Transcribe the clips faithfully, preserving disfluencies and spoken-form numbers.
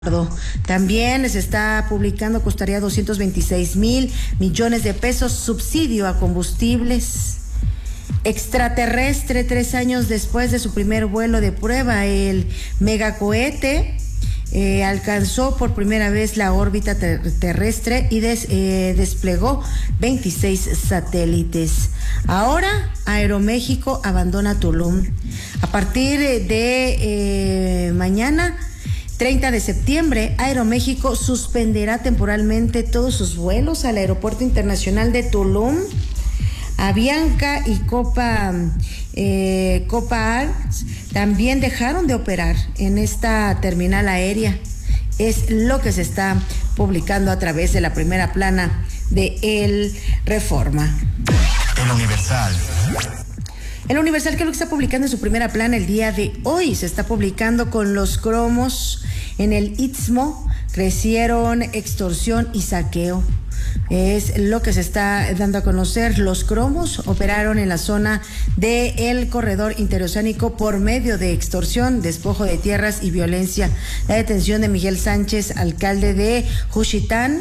También se está publicando, costaría doscientos veintiséis mil millones de pesos, subsidio a combustibles. Extraterrestre, tres años después de su primer vuelo de prueba, el megacohete eh, alcanzó por primera vez la órbita ter terrestre y des eh, desplegó veintiséis satélites. Ahora, Aeroméxico abandona Tulum. A partir de eh, mañana, treinta de septiembre, Aeroméxico suspenderá temporalmente todos sus vuelos al Aeropuerto Internacional de Tulum. Avianca y Copa, eh, Copa Arts también dejaron de operar en esta terminal aérea. Es lo que se está publicando a través de la primera plana de El Reforma. El Universal. El Universal, que es lo que está publicando en su primera plana el día de hoy, se está publicando con los cromos en el Istmo, crecieron extorsión y saqueo. Es lo que se está dando a conocer. Los cromos operaron en la zona del corredor interoceánico por medio de extorsión, despojo de tierras y violencia. La detención de Miguel Sánchez, alcalde de Juchitán,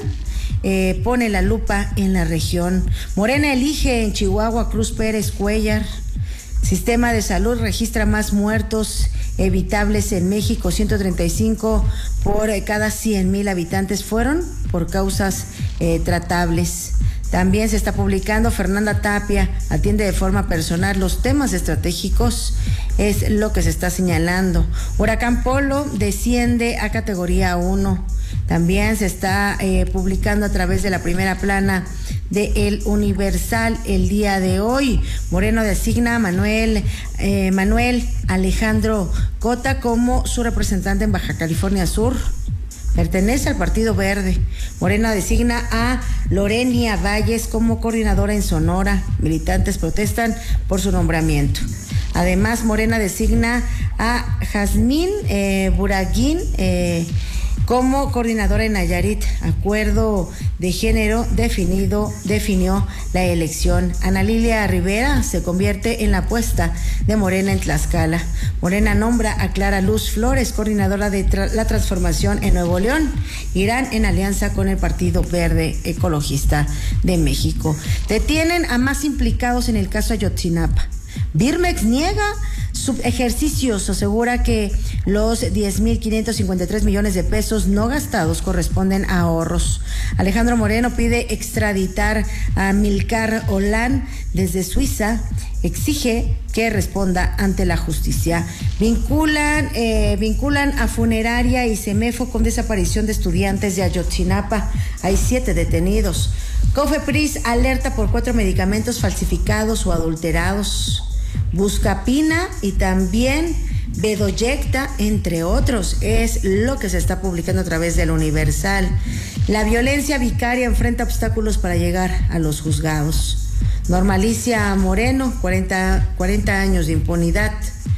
eh, pone la lupa en la región. Morena elige en Chihuahua Cruz Pérez Cuellar. Sistema de salud registra más muertos evitables en México, ciento treinta y cinco por cada cien mil habitantes fueron por causas eh, tratables. También se está publicando, Fernanda Tapia atiende de forma personal los temas estratégicos, es lo que se está señalando. Huracán Polo desciende a categoría uno. También se está eh, publicando a través de la primera plana de El Universal el día de hoy. Moreno designa a Manuel, eh, Manuel Alejandro Cota como su representante en Baja California Sur. Pertenece al Partido Verde. Morena designa a Lorenia Valles como coordinadora en Sonora. Militantes protestan por su nombramiento. Además, Morena designa a Jazmín eh, Buraguín eh, como coordinadora en Nayarit. Acuerdo de género definido, definió la elección. Ana Lilia Rivera se convierte en la apuesta de Morena en Tlaxcala. Morena nombra a Clara Luz Flores, coordinadora de tra la transformación en Nuevo León. Irán en alianza con el Partido Verde Ecologista de México. Detienen a más implicados en el caso Ayotzinapa. Birmex niega subejercicios, asegura que los diez mil quinientos cincuenta y tres millones de pesos no gastados corresponden a ahorros. Alejandro Moreno pide extraditar a Milcar Olán desde Suiza, exige que responda ante la justicia. Vinculan, eh, vinculan a funeraria y Semefo con desaparición de estudiantes de Ayotzinapa. Hay siete detenidos. Cofepris alerta por cuatro medicamentos falsificados o adulterados. Buscapina y también Bedoyecta, entre otros, es lo que se está publicando a través del Universal. La violencia vicaria enfrenta obstáculos para llegar a los juzgados. Normalicia Moreno, cuarenta, cuarenta años de impunidad.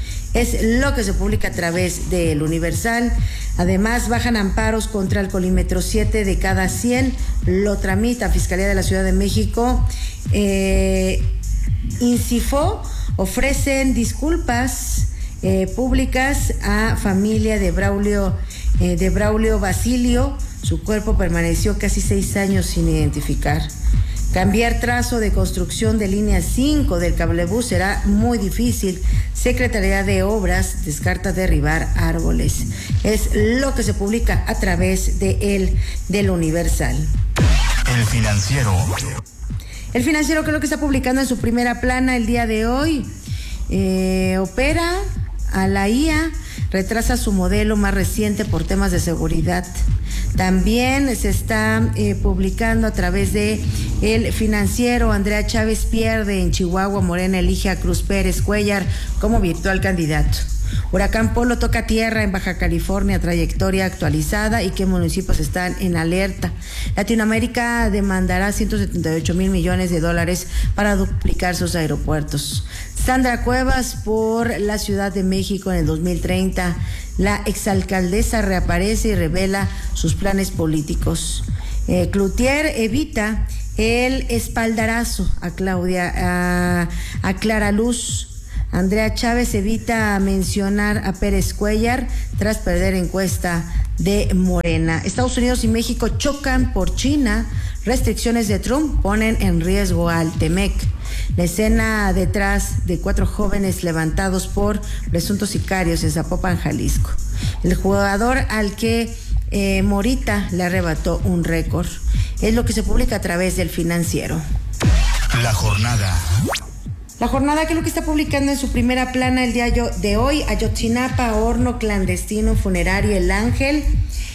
Es lo que se publica a través del Universal. Además, bajan amparos contra el colímetro siete de cada cien. Lo tramita Fiscalía de la Ciudad de México. Eh, Incifo ofrecen disculpas eh, públicas a familia de Braulio, eh, de Braulio Basilio. Su cuerpo permaneció casi seis años sin identificar. Cambiar trazo de construcción de línea cinco del cablebús será muy difícil. Secretaría de Obras descarta derribar árboles. Es lo que se publica a través de el, del Universal. El Financiero. El Financiero, que es lo que está publicando en su primera plana el día de hoy. Eh, opera a la I A, retrasa su modelo más reciente por temas de seguridad. También se está eh, publicando a través de El Financiero. Andrea Chávez pierde en Chihuahua. Morena elige a Cruz Pérez Cuellar como virtual candidato. Huracán Polo toca tierra en Baja California, trayectoria actualizada y qué municipios están en alerta. Latinoamérica demandará ciento setenta y ocho mil millones de dólares para duplicar sus aeropuertos. Sandra Cuevas por la Ciudad de México en el dos mil treinta. La exalcaldesa reaparece y revela sus planes políticos. Eh, Cloutier evita el espaldarazo a Claudia, a, a Clara Luz. Andrea Chávez evita mencionar a Pérez Cuellar tras perder encuesta de Morena. Estados Unidos y México chocan por China. Restricciones de Trump ponen en riesgo al Temec. La escena detrás de cuatro jóvenes levantados por presuntos sicarios en Zapopan, Jalisco. El jugador al que eh, Morita le arrebató un récord. Es lo que se publica a través del Financiero. La jornada. La jornada, que es lo que está publicando en su primera plana el día de hoy. Ayotzinapa, horno clandestino funerario El Ángel.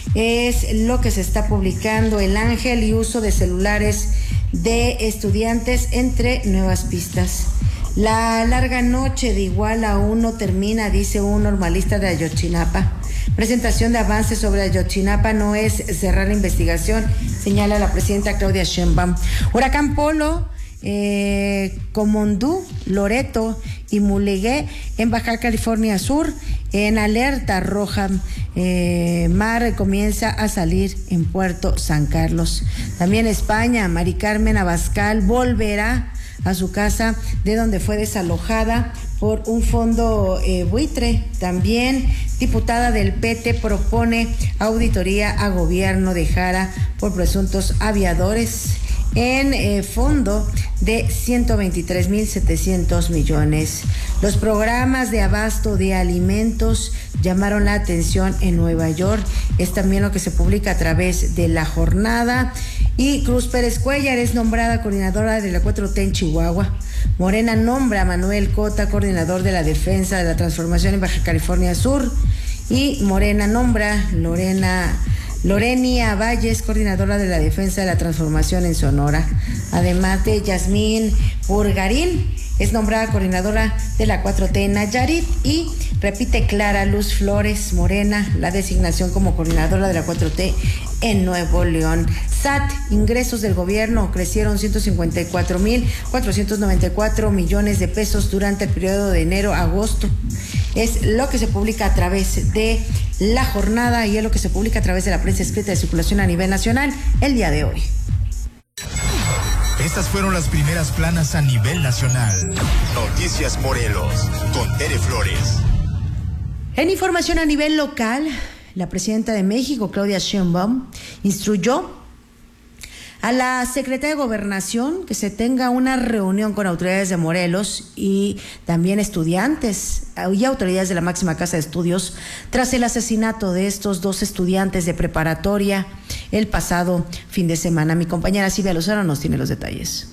Es lo que se está publicando. El Ángel y uso de celulares de estudiantes entre nuevas pistas. La larga noche de igual aún no termina, dice un normalista de Ayotzinapa. Presentación de avances sobre Ayotzinapa no es cerrar la investigación, señala la presidenta Claudia Sheinbaum. Huracán Polo, eh, Comondú, Loreto y Mulegé en Baja California Sur en alerta roja. Eh, mar comienza a salir en Puerto San Carlos. También España, Mari Carmen Abascal volverá a su casa de donde fue desalojada por un fondo eh, buitre. También diputada del P T propone auditoría a gobierno de Jara por presuntos aviadores en eh, fondo de ciento veintitrés mil setecientos millones. Los programas de abasto de alimentos llamaron la atención en Nueva York. Es también lo que se publica a través de La Jornada. Y Cruz Pérez Cuellar es nombrada coordinadora de la cuatro T en Chihuahua. Morena nombra a Manuel Cota coordinador de la defensa de la transformación en Baja California Sur. Y Morena nombra Lorena Lorenia Valles, coordinadora de la defensa de la transformación en Sonora. Además de Yasmín Burgarín, es nombrada coordinadora de la cuatro T en Nayarit. Y repite Clara Luz Flores Morena la designación como coordinadora de la cuatro T en Nuevo León. S A T, ingresos del gobierno crecieron ciento cincuenta y cuatro mil cuatrocientos noventa y cuatro millones de pesos durante el periodo de enero a agosto. Es lo que se publica a través de La Jornada y es lo que se publica a través de la prensa escrita de circulación a nivel nacional el día de hoy. Estas fueron las primeras planas a nivel nacional. Noticias Morelos, con Tere Flores. En información a nivel local, la presidenta de México, Claudia Sheinbaum, instruyó a la Secretaría de Gobernación que se tenga una reunión con autoridades de Morelos y también estudiantes y autoridades de la máxima casa de estudios tras el asesinato de estos dos estudiantes de preparatoria el pasado fin de semana. Mi compañera Silvia Lozano nos tiene los detalles.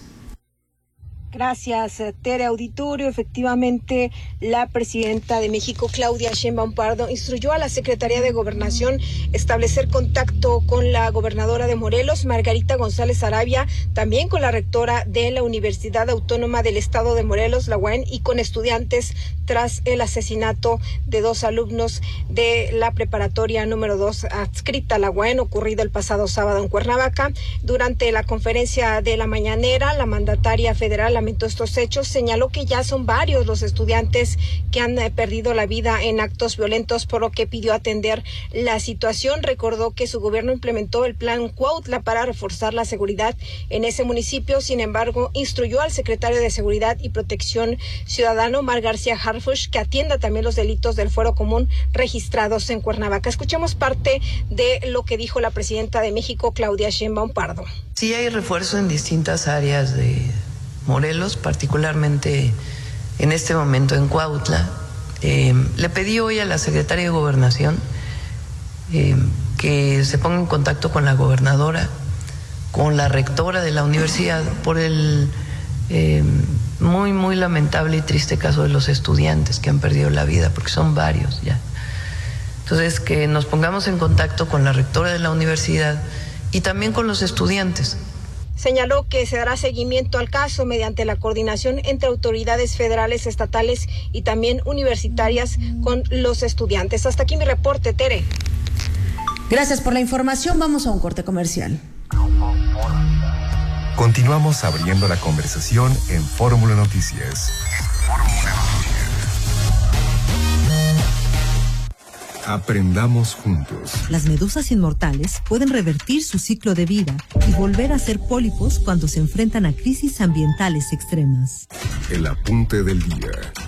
Gracias, Tere. Auditorio. Efectivamente, la presidenta de México, Claudia Sheinbaum Pardo, instruyó a la Secretaría de Gobernación establecer contacto con la gobernadora de Morelos, Margarita González Arabia, también con la rectora de la Universidad Autónoma del Estado de Morelos, la U A M, y con estudiantes tras el asesinato de dos alumnos de la preparatoria número dos adscrita a la U A M, ocurrido el pasado sábado en Cuernavaca. Durante la conferencia de la mañanera, la mandataria federal lamentó estos hechos, señaló que ya son varios los estudiantes que han eh, perdido la vida en actos violentos, por lo que pidió atender la situación. Recordó que su gobierno implementó el plan Cuautla para reforzar la seguridad en ese municipio. Sin embargo, instruyó al secretario de Seguridad y Protección Ciudadano, Omar García Harfuch, que atienda también los delitos del fuero común registrados en Cuernavaca. Escuchemos parte de lo que dijo la presidenta de México, Claudia Sheinbaum Pardo. Sí hay refuerzo en distintas áreas de Morelos, particularmente en este momento en Cuautla. Eh, le pedí hoy a la secretaria de Gobernación eh, que se ponga en contacto con la gobernadora, con la rectora de la universidad, por el eh, muy, muy lamentable y triste caso de los estudiantes que han perdido la vida, porque son varios ya. Entonces, que nos pongamos en contacto con la rectora de la universidad y también con los estudiantes. Señaló que se dará seguimiento al caso mediante la coordinación entre autoridades federales, estatales y también universitarias con los estudiantes. Hasta aquí mi reporte, Tere. Gracias por la información. Vamos a un corte comercial. Continuamos abriendo la conversación en Fórmula Noticias. Aprendamos juntos. Las medusas inmortales pueden revertir su ciclo de vida y volver a ser pólipos cuando se enfrentan a crisis ambientales extremas. El apunte del día.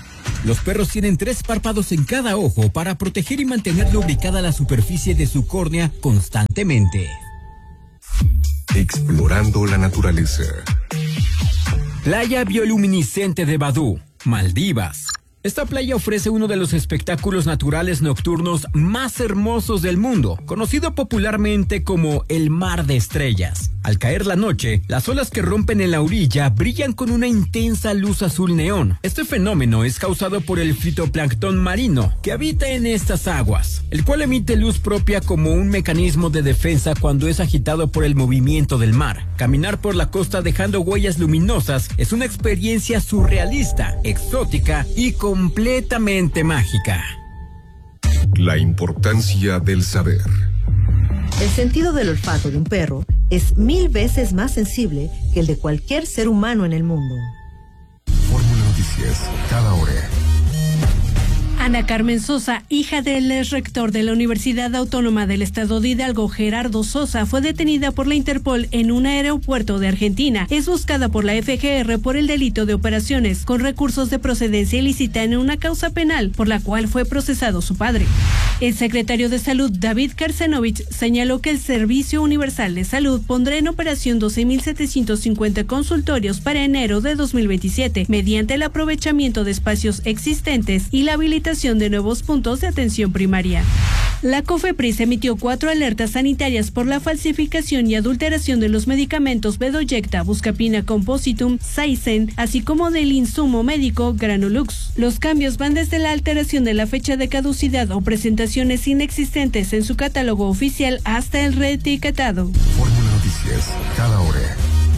Los perros tienen tres párpados en cada ojo para proteger y mantener lubricada la superficie de su córnea constantemente. Explorando la naturaleza. Playa bioluminiscente de Badú, Maldivas. Esta playa ofrece uno de los espectáculos naturales nocturnos más hermosos del mundo, conocido popularmente como el Mar de Estrellas. Al caer la noche, las olas que rompen en la orilla brillan con una intensa luz azul neón. Este fenómeno es causado por el fitoplancton marino que habita en estas aguas, el cual emite luz propia como un mecanismo de defensa cuando es agitado por el movimiento del mar. Caminar por la costa dejando huellas luminosas es una experiencia surrealista, exótica y completamente mágica. La importancia del saber. El sentido del olfato de un perro es mil veces más sensible que el de cualquier ser humano en el mundo. Fórmula Noticias, cada hora. Ana Carmen Sosa, hija del ex rector de la Universidad Autónoma del Estado de Hidalgo, Gerardo Sosa, fue detenida por la Interpol en un aeropuerto de Argentina. Es buscada por la F G R por el delito de operaciones con recursos de procedencia ilícita en una causa penal por la cual fue procesado su padre. El secretario de Salud, David Karsenovich, señaló que el Servicio Universal de Salud pondrá en operación doce mil setecientos cincuenta consultorios para enero de dos mil veintisiete, mediante el aprovechamiento de espacios existentes y la habilitación de nuevos puntos de atención primaria. La COFEPRIS emitió cuatro alertas sanitarias por la falsificación y adulteración de los medicamentos Bedoyecta, Buscapina Compositum, Saicen, así como del insumo médico Granulux. Los cambios van desde la alteración de la fecha de caducidad o presentaciones inexistentes en su catálogo oficial hasta el reetiquetado. Fórmula Noticias, cada hora.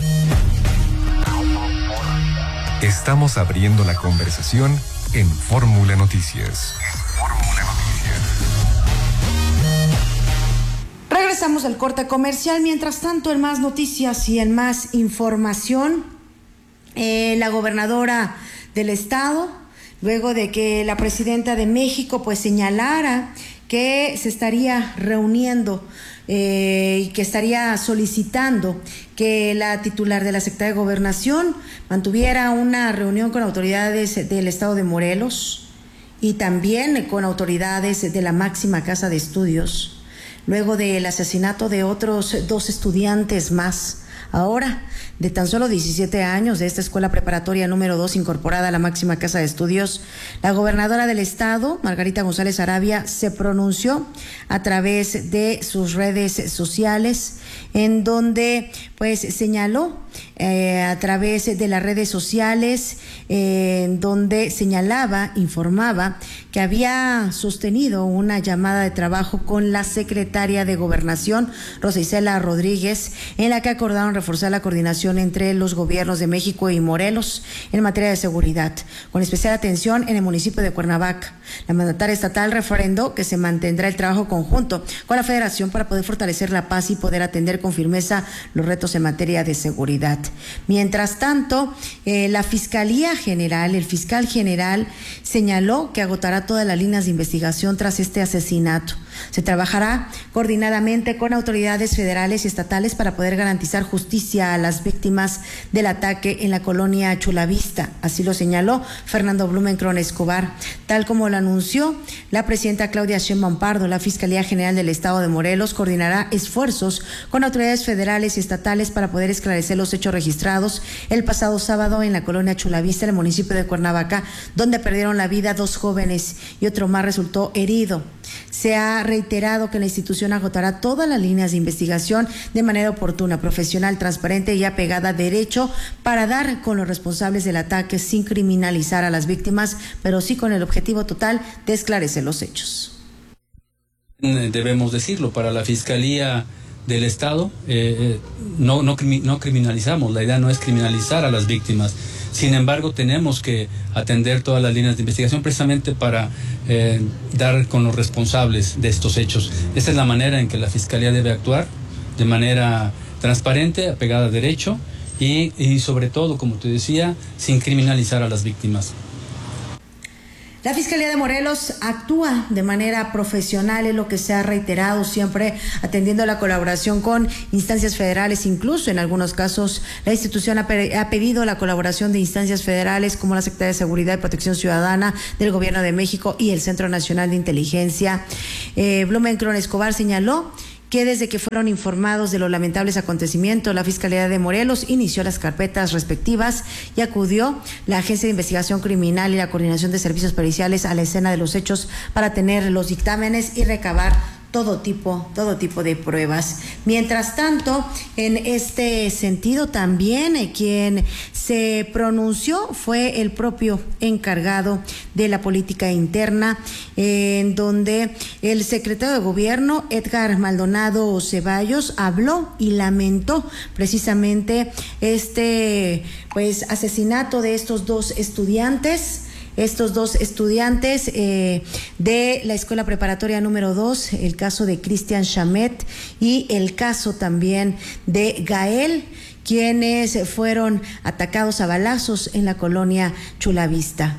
Estamos abriendo la conversación en Fórmula Noticias. Fórmula Noticias. Regresamos al corte comercial. Mientras tanto, en más noticias y en más información, eh, la gobernadora del estado, luego de que la presidenta de México pues señalara que se estaría reuniendo eh, y que estaría solicitando que la titular de la Secretaría de Gobernación mantuviera una reunión con autoridades del estado de Morelos y también con autoridades de la máxima casa de estudios, luego del asesinato de otros dos estudiantes más, ahora de tan solo diecisiete años, de esta escuela preparatoria número dos incorporada a la máxima casa de estudios. La gobernadora del estado, Margarita González Arabia, se pronunció a través de sus redes sociales, en donde pues señaló eh, a través de las redes sociales, eh, en donde señalaba, informaba que había sostenido una llamada de trabajo con la secretaria de Gobernación, Rosa Isela Rodríguez, en la que acordaron reforzar la coordinación entre los gobiernos de México y Morelos en materia de seguridad, con especial atención en el municipio de Cuernavaca. La mandataria estatal refrendó que se mantendrá el trabajo conjunto con la Federación para poder fortalecer la paz y poder atender con firmeza los retos en materia de seguridad. Mientras tanto, eh, la Fiscalía General, el fiscal general, señaló que agotará todas las líneas de investigación tras este asesinato. Se trabajará coordinadamente con autoridades federales y estatales para poder garantizar justicia a las víctimas del ataque en la colonia Chulavista. Así lo señaló Fernando Blumenkron Escobar. Tal como lo anunció la presidenta Claudia Sheinbaum Pardo, la Fiscalía General del Estado de Morelos coordinará esfuerzos con autoridades federales y estatales para poder esclarecer los hechos registrados el pasado sábado en la colonia Chulavista, en el municipio de Cuernavaca, donde perdieron la vida dos jóvenes y otro más resultó herido. Se ha reiterado que la institución agotará todas las líneas de investigación de manera oportuna, profesional, transparente y apegada a derecho para dar con los responsables del ataque sin criminalizar a las víctimas, pero sí con el objetivo total de esclarecer los hechos. Debemos decirlo, para la Fiscalía del Estado eh, no, no, no criminalizamos, la idea no es criminalizar a las víctimas. Sin embargo, tenemos que atender todas las líneas de investigación precisamente para eh, dar con los responsables de estos hechos. Esa es la manera en que la Fiscalía debe actuar, de manera transparente, apegada a derecho y, y sobre todo, como te decía, sin criminalizar a las víctimas. La Fiscalía de Morelos actúa de manera profesional, es lo que se ha reiterado siempre, atendiendo a la colaboración con instancias federales. Incluso en algunos casos la institución ha, pe- ha pedido la colaboración de instancias federales como la Secretaría de Seguridad y Protección Ciudadana del Gobierno de México y el Centro Nacional de Inteligencia. Eh, Blumenkron Escobar señaló que desde que fueron informados de los lamentables acontecimientos, la Fiscalía de Morelos inició las carpetas respectivas y acudió la Agencia de Investigación Criminal y la Coordinación de Servicios Periciales a la escena de los hechos para tener los dictámenes y recabar todo tipo, todo tipo de pruebas. Mientras tanto, en este sentido también eh, quien se pronunció fue el propio encargado de la política interna, eh, en donde el secretario de Gobierno, Edgar Maldonado Ceballos, habló y lamentó precisamente este pues asesinato de estos dos estudiantes. Estos dos estudiantes eh, de la Escuela Preparatoria número dos, el caso de Cristian Chamet y el caso también de Gael, quienes fueron atacados a balazos en la colonia Chulavista.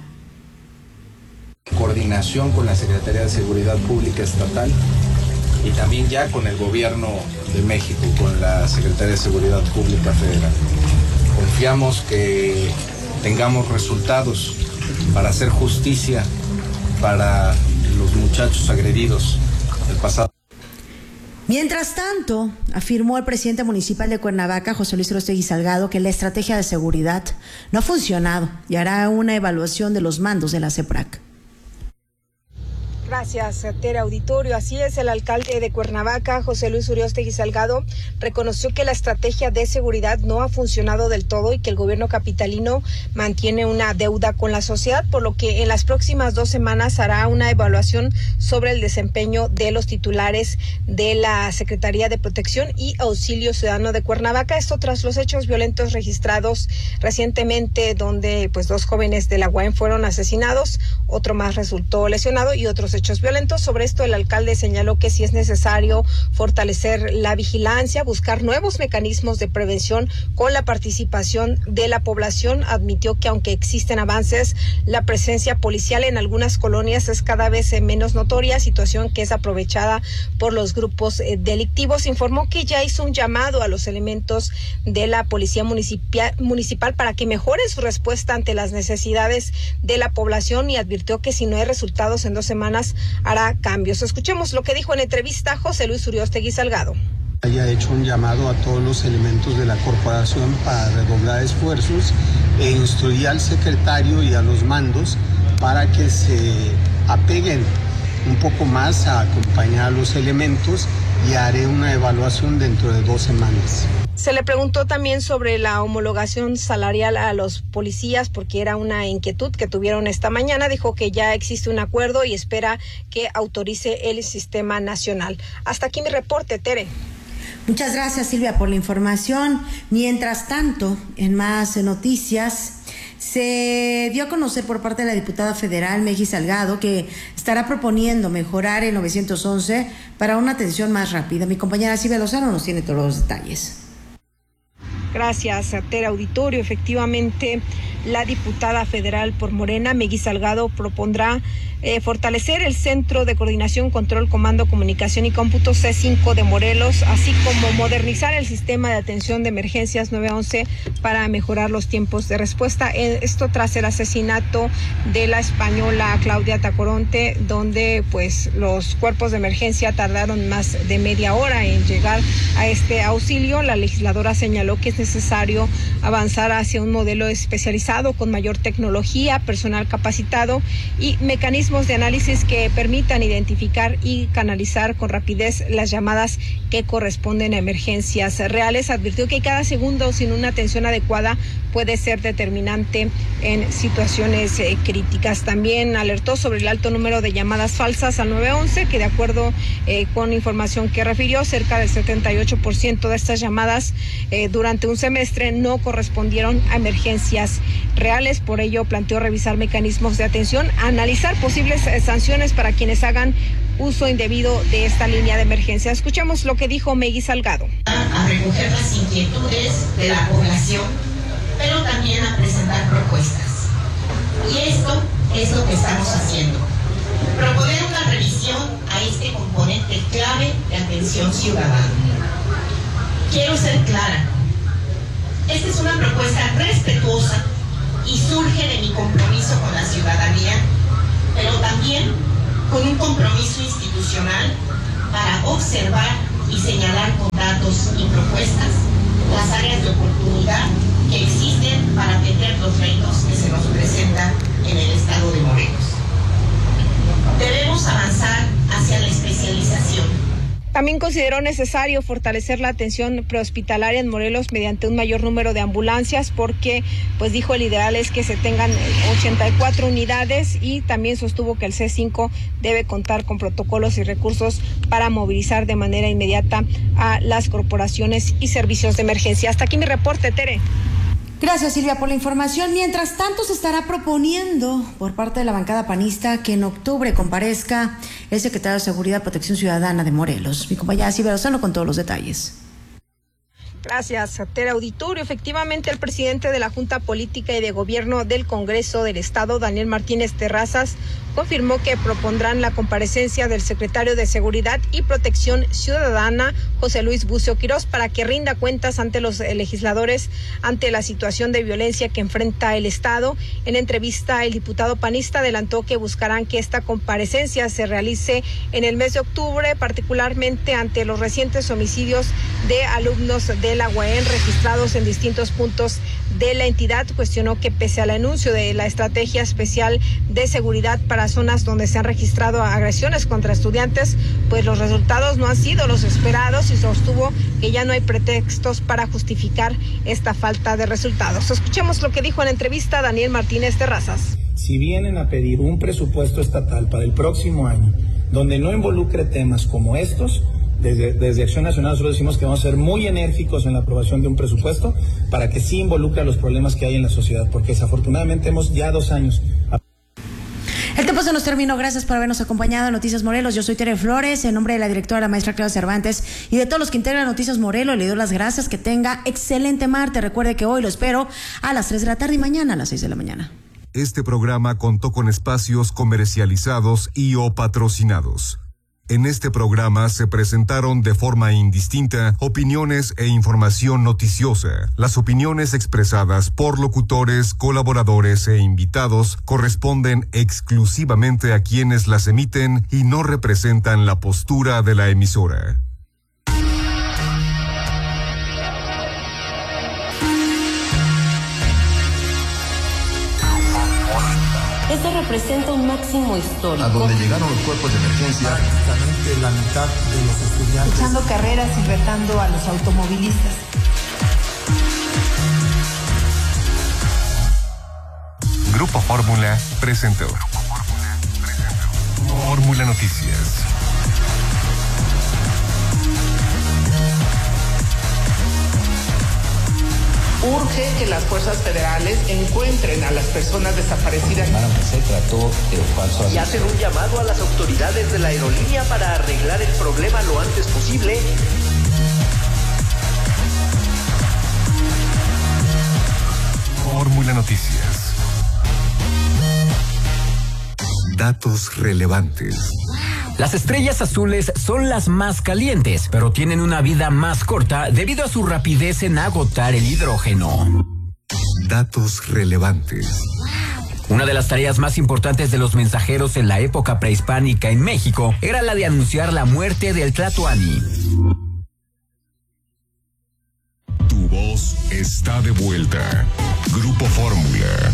Coordinación con la Secretaría de Seguridad Pública Estatal y también ya con el Gobierno de México, con la Secretaría de Seguridad Pública Federal. Confiamos que tengamos resultados para hacer justicia para los muchachos agredidos del pasado. Mientras tanto, afirmó el presidente municipal de Cuernavaca, José Luis Uríostegui Salgado, que la estrategia de seguridad no ha funcionado y hará una evaluación de los mandos de la CEPRAC. Gracias, Tere Auditorio. Así es, el alcalde de Cuernavaca, José Luis Uríostegui Salgado, reconoció que la estrategia de seguridad no ha funcionado del todo y que el gobierno capitalino mantiene una deuda con la sociedad, por lo que en las próximas dos semanas hará una evaluación sobre el desempeño de los titulares de la Secretaría de Protección y Auxilio Ciudadano de Cuernavaca. Esto tras los hechos violentos registrados recientemente, donde pues dos jóvenes de la U A M fueron asesinados, otro más resultó lesionado y otros hechos violentos. Sobre esto, el alcalde señaló que si es necesario fortalecer la vigilancia, buscar nuevos mecanismos de prevención con la participación de la población. Admitió que aunque existen avances, la presencia policial en algunas colonias es cada vez menos notoria, situación que es aprovechada por los grupos delictivos. Informó que ya hizo un llamado a los elementos de la policía municipal, municipal para que mejoren su respuesta ante las necesidades de la población y advirtió que si no hay resultados en dos semanas hará cambios. Escuchemos lo que dijo en entrevista José Luis Uríostegui Salgado. Haya hecho un llamado a todos los elementos de la corporación para redoblar esfuerzos e instruir al secretario y a los mandos para que se apeguen un poco más a acompañar a los elementos y haré una evaluación dentro de dos semanas. Se le preguntó también sobre la homologación salarial a los policías, porque era una inquietud que tuvieron esta mañana. Dijo que ya existe un acuerdo y espera que autorice el sistema nacional. Hasta aquí mi reporte, Tere. Muchas gracias, Silvia, por la información. Mientras tanto, en más noticias, se dio a conocer por parte de la diputada federal Meggy Salgado que estará proponiendo mejorar el nueve once para una atención más rápida. Mi compañera Silvia Lozano nos tiene todos los detalles. Gracias, Tere Auditorio. Efectivamente, la diputada federal por Morena, Meggy Salgado, propondrá eh, fortalecer el Centro de Coordinación, Control, Comando, Comunicación y Cómputo C cinco de Morelos, así como modernizar el sistema de atención de emergencias nueve once para mejorar los tiempos de respuesta. Esto tras el asesinato de la española Claudia Tacoronte, donde pues los cuerpos de emergencia tardaron más de media hora en llegar a este auxilio. La legisladora señaló que es necesario avanzar hacia un modelo especializado con mayor tecnología, personal capacitado y mecanismos de análisis que permitan identificar y canalizar con rapidez las llamadas que corresponden a emergencias reales. Advirtió que cada segundo sin una atención adecuada puede ser determinante en situaciones eh, críticas. También alertó sobre el alto número de llamadas falsas al nueve once, que de acuerdo eh, con información que refirió, cerca del setenta y ocho por ciento de estas llamadas eh, durante un semestre no correspondieron a emergencias reales. Por ello, planteó revisar mecanismos de atención, analizar posibles eh, sanciones para quienes hagan uso indebido de esta línea de emergencia. Escuchemos lo que dijo Meggy Salgado. A recoger las inquietudes de la población, pero también a presentar propuestas. Y esto es lo que estamos haciendo. Proponer una revisión a este componente clave de atención ciudadana. Quiero ser clara. Esta es una propuesta respetuosa y surge de mi compromiso con la ciudadanía, pero también con un compromiso institucional para observar y señalar con datos y propuestas las áreas de oportunidad que existen para atender los retos que se nos presentan en el estado de Morelos. Debemos avanzar hacia la especialización. También consideró necesario fortalecer la atención prehospitalaria en Morelos mediante un mayor número de ambulancias porque, pues dijo, el ideal es que se tengan ochenta y cuatro unidades y también sostuvo que el C cinco debe contar con protocolos y recursos para movilizar de manera inmediata a las corporaciones y servicios de emergencia. Hasta aquí mi reporte, Tere. Gracias, Silvia, por la información. Mientras tanto, se estará proponiendo por parte de la bancada panista que en octubre comparezca el secretario de Seguridad y Protección Ciudadana de Morelos. Mi compañera Silvia Lozano con todos los detalles. Gracias, Tere Auditorio. Efectivamente, el presidente de la Junta Política y de Gobierno del Congreso del Estado, Daniel Martínez Terrazas, confirmó que propondrán la comparecencia del secretario de Seguridad y Protección Ciudadana, José Luis Bucio Quirós, para que rinda cuentas ante los legisladores ante la situación de violencia que enfrenta el Estado. En entrevista, el diputado panista adelantó que buscarán que esta comparecencia se realice en el mes de octubre, particularmente ante los recientes homicidios de alumnos de la U A M registrados en distintos puntos de la entidad. Cuestionó que pese al anuncio de la estrategia especial de seguridad para zonas donde se han registrado agresiones contra estudiantes, pues los resultados no han sido los esperados y sostuvo que ya no hay pretextos para justificar esta falta de resultados. Escuchemos lo que dijo en la entrevista Daniel Martínez Terrazas. Si vienen a pedir un presupuesto estatal para el próximo año donde no involucre temas como estos, Desde, desde Acción Nacional nosotros decimos que vamos a ser muy enérgicos en la aprobación de un presupuesto para que sí involucre a los problemas que hay en la sociedad, porque desafortunadamente hemos ya dos años. El tiempo se nos terminó. Gracias por habernos acompañado en Noticias Morelos. Yo soy Tere Flores, en nombre de la directora, la maestra Clara Cervantes, y de todos los que integran Noticias Morelos, le doy las gracias. Que tenga excelente martes. Recuerde que hoy lo espero a las tres de la tarde y mañana a las seis de la mañana. Este programa contó con espacios comercializados y o patrocinados. En este programa se presentaron de forma indistinta opiniones e información noticiosa. Las opiniones expresadas por locutores, colaboradores e invitados corresponden exclusivamente a quienes las emiten y no representan la postura de la emisora. Este representa un máximo histórico. A donde llegaron los cuerpos de emergencia. Prácticamente la mitad de los estudiantes. Echando carreras y retando a los automovilistas. Grupo Fórmula presentó. Fórmula Noticias. Urge que las fuerzas federales encuentren a las personas desaparecidas. Se trató de un falso aviso. Y hacen un llamado a las autoridades de la aerolínea para arreglar el problema lo antes posible. Fórmula Noticias. Datos relevantes. Las estrellas azules son las más calientes, pero tienen una vida más corta debido a su rapidez en agotar el hidrógeno. Datos relevantes. Una de las tareas más importantes de los mensajeros en la época prehispánica en México era la de anunciar la muerte del Tlatoani. Tu voz está de vuelta. Grupo Fórmula.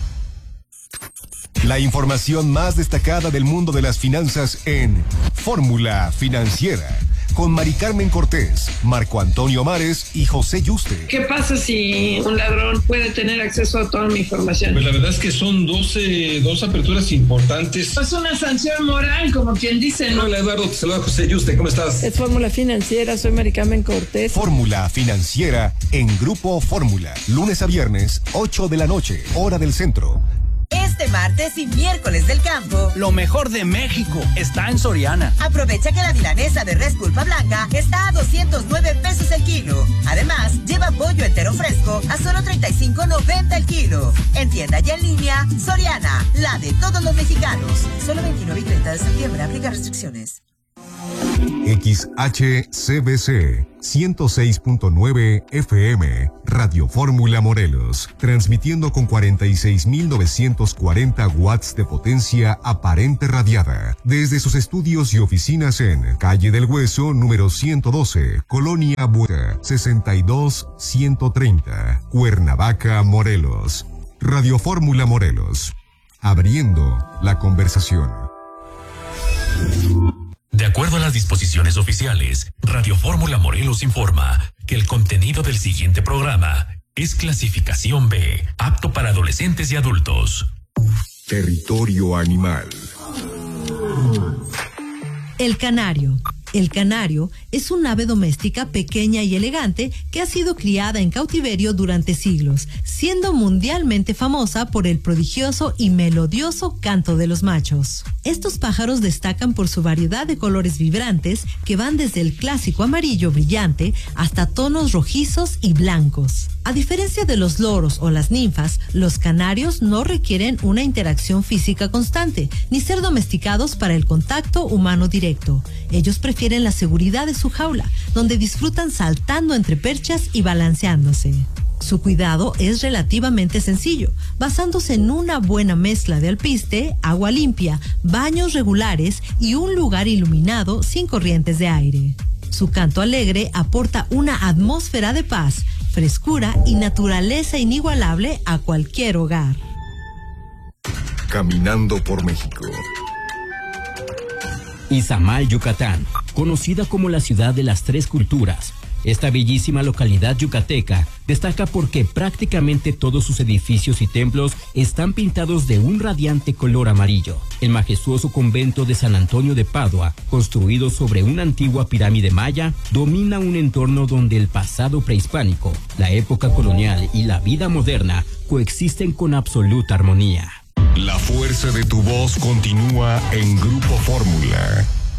La información más destacada del mundo de las finanzas en Fórmula Financiera, con Mari Carmen Cortés, Marco Antonio Mares y José Yuste. ¿Qué pasa si un ladrón puede tener acceso a toda mi información? Pues la verdad es que son doce, dos aperturas importantes. Es una sanción moral, como quien dice, ¿no? Hola Eduardo, te saluda José Yuste, ¿cómo estás? Es Fórmula Financiera, soy Mari Carmen Cortés. Fórmula Financiera en Grupo Fórmula, lunes a viernes, ocho de la noche, hora del centro. Este martes y miércoles del campo, lo mejor de México está en Soriana. Aprovecha que la milanesa de res pulpa blanca está a doscientos nueve pesos el kilo. Además, lleva pollo entero fresco a solo treinta y cinco noventa el kilo. En tienda y en línea, Soriana, la de todos los mexicanos. Solo veintinueve y treinta de septiembre, aplica restricciones. X H C B C ciento seis punto nueve F M, Radio Fórmula Morelos, transmitiendo con cuarenta y seis mil novecientos cuarenta watts de potencia aparente radiada, desde sus estudios y oficinas en Calle del Hueso, número ciento doce, Colonia Buena, sesenta y dos ciento treinta, Cuernavaca, Morelos. Radio Fórmula Morelos, abriendo la conversación. De acuerdo a las disposiciones oficiales, Radio Fórmula Morelos informa que el contenido del siguiente programa es clasificación B, apto para adolescentes y adultos. Territorio animal. El canario. El canario es un ave doméstica pequeña y elegante que ha sido criada en cautiverio durante siglos, siendo mundialmente famosa por el prodigioso y melodioso canto de los machos. Estos pájaros destacan por su variedad de colores vibrantes que van desde el clásico amarillo brillante hasta tonos rojizos y blancos. A diferencia de los loros o las ninfas, los canarios no requieren una interacción física constante, ni ser domesticados para el contacto humano directo. Ellos prefieren la seguridad de su jaula, donde disfrutan saltando entre perchas y balanceándose. Su cuidado es relativamente sencillo, basándose en una buena mezcla de alpiste, agua limpia, baños regulares y un lugar iluminado sin corrientes de aire. Su canto alegre aporta una atmósfera de paz, frescura y naturaleza inigualable a cualquier hogar. Caminando por México. Izamal, Yucatán, conocida como la ciudad de las tres culturas. Esta bellísima localidad yucateca destaca porque prácticamente todos sus edificios y templos están pintados de un radiante color amarillo. El majestuoso convento de San Antonio de Padua, construido sobre una antigua pirámide maya, domina un entorno donde el pasado prehispánico, la época colonial y la vida moderna coexisten con absoluta armonía. La fuerza de tu voz continúa en Grupo Fórmula.